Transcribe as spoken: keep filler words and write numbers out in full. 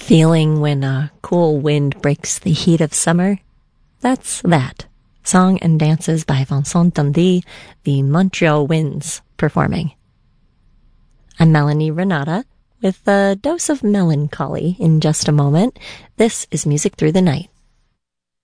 Feeling when a cool wind breaks the heat of summer? That's that. Song and dances by Vincent Dundee, the Montreal Winds, performing. I'm Melanie Renata with a dose of melancholy in just a moment. This is Music Through the Night.